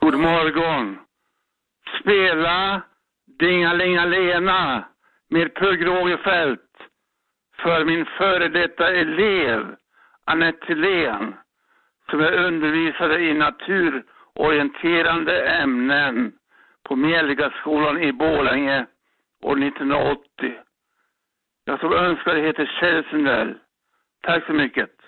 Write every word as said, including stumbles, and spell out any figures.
God morgon. Spela Dingalingalena med Pugh Rogefeldt för min före detta elev Annette Thylén, som är undervisare i naturorienterande ämnen på Mjällgaskolan i Borlänge år nittonhundraåttio. Jag som önskar heter Kjell Sundell. Tack så mycket.